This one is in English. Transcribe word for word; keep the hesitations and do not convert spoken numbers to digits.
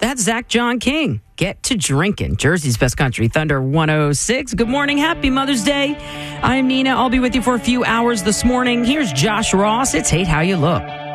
That's Zach John King. Get to drinking. Jersey's Best Country, Thunder one oh six. Good morning. Happy Mother's Day. I'm Nina. I'll be with you for a few hours this morning. Here's Josh Ross. It's Hate How You Look.